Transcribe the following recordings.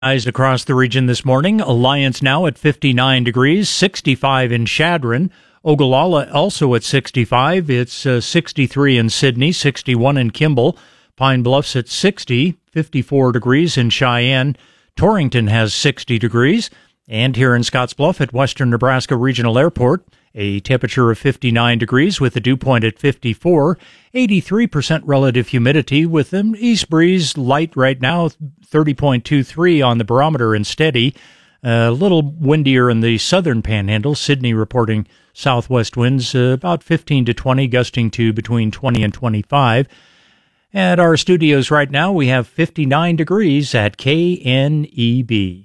Highs across the region this morning. Alliance now at 59 degrees, 65 in Chadron. Ogallala also at 65. It's 63 in Sydney, 61 in Kimball. Pine Bluff's at 60, 54 degrees in Cheyenne. Torrington has 60 degrees. And here in Scottsbluff at Western Nebraska Regional Airport, a temperature of 59 degrees with a dew point at 54, 83% relative humidity with an east breeze light right now, 30.23 on the barometer and steady. A little windier in the southern panhandle. Sydney reporting southwest winds about 15 to 20, gusting to between 20 and 25. At our studios right now, we have 59 degrees at KNEB.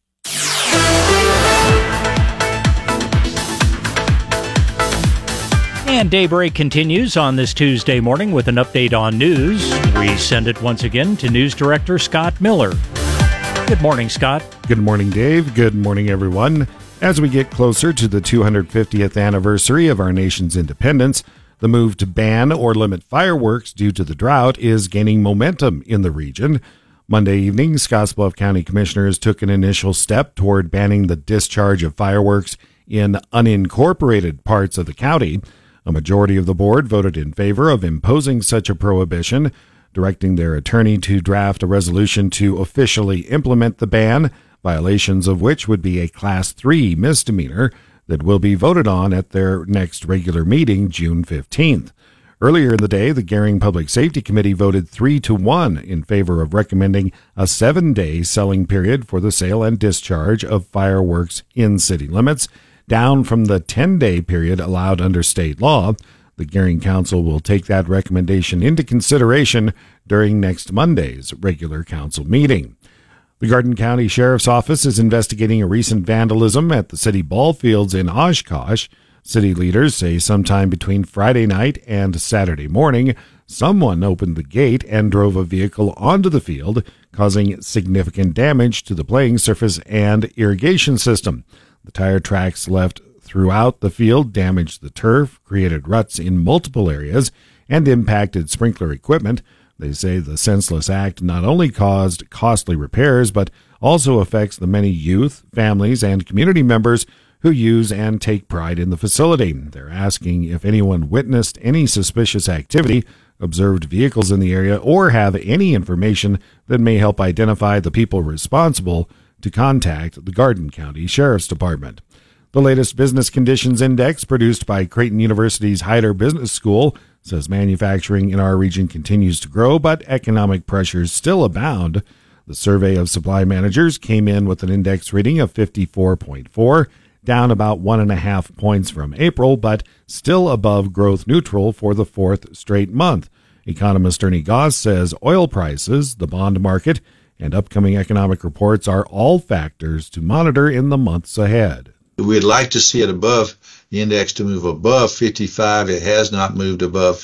And Daybreak continues on this Tuesday morning with an update on news. We send it once again to News Director Scott Miller. Good morning, Scott. Good morning, Dave. Good morning, everyone. As we get closer to the 250th anniversary of our nation's independence, the move to ban or limit fireworks due to the drought is gaining momentum in the region. Monday evening, Scottsbluff County Commissioners took an initial step toward banning the discharge of fireworks in unincorporated parts of the county. A majority of the board voted in favor of imposing such a prohibition, directing their attorney to draft a resolution to officially implement the ban, violations of which would be a Class 3 misdemeanor that will be voted on at their next regular meeting, June 15th. Earlier in the day, the Gering Public Safety Committee voted 3-1 in favor of recommending a 7-day selling period for the sale and discharge of fireworks in city limits, down from the 10-day period allowed under state law. The Gering Council will take that recommendation into consideration during next Monday's regular council meeting. The Garden County Sheriff's Office is investigating a recent vandalism at the city ball fields in Oshkosh. City leaders say sometime between Friday night and Saturday morning, someone opened the gate and drove a vehicle onto the field, causing significant damage to the playing surface and irrigation system. The tire tracks left throughout the field damaged the turf, created ruts in multiple areas, and impacted sprinkler equipment. They say the senseless act not only caused costly repairs, but also affects the many youth, families, and community members who use and take pride in the facility. They're asking if anyone witnessed any suspicious activity, observed vehicles in the area, or have any information that may help identify the people responsible to contact the Garden County Sheriff's Department. The latest Business Conditions Index produced by Creighton University's Hyder Business School says manufacturing in our region continues to grow, but economic pressures still abound. The survey of supply managers came in with an index reading of 54.4, down about 1.5 points from April, but still above growth neutral for the fourth straight month. Economist Ernie Goss says oil prices, the bond market, and upcoming economic reports are all factors to monitor in the months ahead. We'd like to see it above the index to move above 55. It has not moved above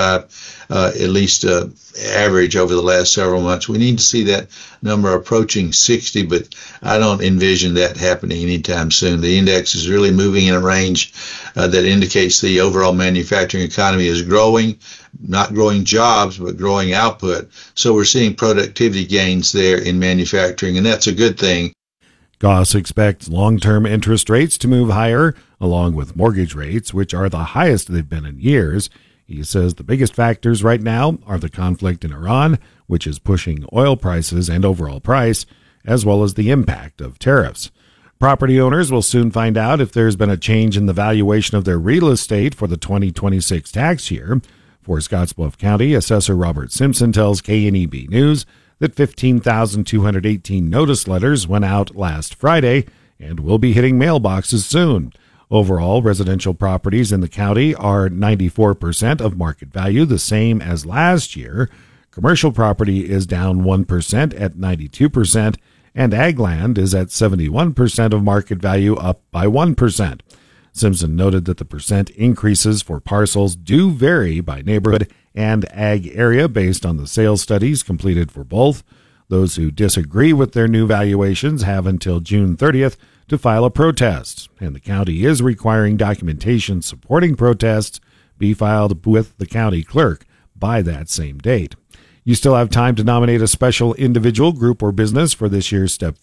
55, at least average over the last several months. We need to see that number approaching 60, but I don't envision that happening anytime soon. The index is really moving in a range that indicates the overall manufacturing economy is growing, not growing jobs, but growing output. So we're seeing productivity gains there in manufacturing, and that's a good thing. Goss expects long-term interest rates to move higher, along with mortgage rates, which are the highest they've been in years. He says the biggest factors right now are the conflict in Iran, which is pushing oil prices and overall price, as well as the impact of tariffs. Property owners will soon find out if there's been a change in the valuation of their real estate for the 2026 tax year. For Scottsbluff County, Assessor Robert Simpson tells KNEB News that 15,218 notice letters went out last Friday and will be hitting mailboxes soon. Overall, residential properties in the county are 94% of market value, the same as last year. Commercial property is down 1% at 92%, and ag land is at 71% of market value, up by 1%. Simpson noted that the percent increases for parcels do vary by neighborhood and ag area based on the sales studies completed for both. Those who disagree with their new valuations have until June 30th to file a protest, and the county is requiring documentation supporting protests be filed with the county clerk by that same date. You still have time to nominate a special individual, group, or business for this year's Step